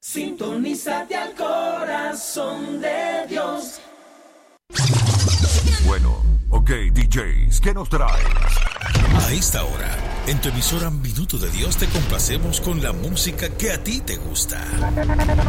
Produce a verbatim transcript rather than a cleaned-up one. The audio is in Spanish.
Sintonízate al corazón de Dios. Bueno, ok, D Js, ¿qué nos traes? A esta hora, en tu emisora Minuto de Dios te complacemos con la música que a ti te gusta.